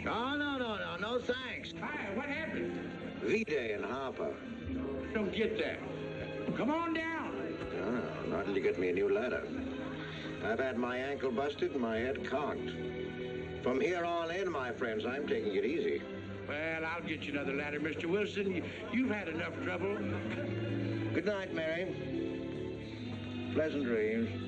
Oh, no, thanks. Hi, what happened? V-Day in Harper. Don't get that. Come on down. Oh, not till you get me a new ladder. I've had my ankle busted and my head conked. From here on in, my friends, I'm taking it easy. Well, I'll get you another ladder, Mr. Wilson. You've had enough trouble. Good night, Mary. Pleasant dreams.